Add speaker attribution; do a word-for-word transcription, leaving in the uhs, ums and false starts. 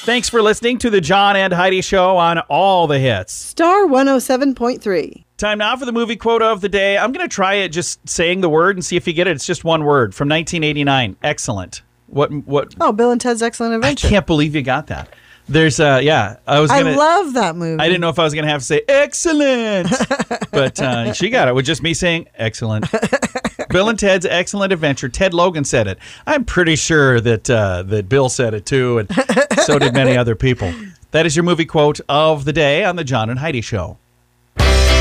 Speaker 1: Thanks for listening to the John and Heidi Show on all the hits.
Speaker 2: Star one oh seven point three.
Speaker 1: Time now for the movie quote of the day. I'm going to try it just saying the word and see if you get it. It's just one word from nineteen eighty-nine. Excellent. What? What?
Speaker 2: Oh, Bill and Ted's Excellent Adventure.
Speaker 1: I can't believe you got that. There's, uh, yeah, I was gonna.
Speaker 2: I love that movie.
Speaker 1: I didn't know if I was gonna have to say excellent, but uh, she got it with just me saying excellent. Bill and Ted's Excellent Adventure. Ted Logan said it. I'm pretty sure that uh, that Bill said it too, and so did many other people. That is your movie quote of the day on the John and Heidi Show.